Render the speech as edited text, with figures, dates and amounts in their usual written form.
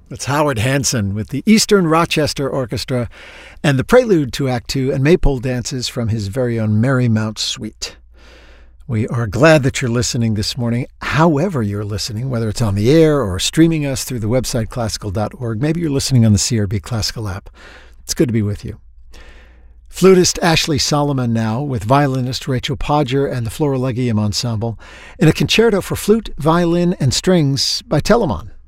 That's Howard Hanson with the Eastern Rochester Orchestra and the prelude to Act Two and maypole dances from his very own Marymount Suite. We are glad that you're listening this morning, however you're listening, whether it's on the air or streaming us through the website classical.org. Maybe you're listening on the CRB Classical app. It's good to be with you. Flutist Ashley Solomon now with violinist Rachel Podger and the Florilegium Ensemble in a concerto for flute, violin, and strings by Telemann.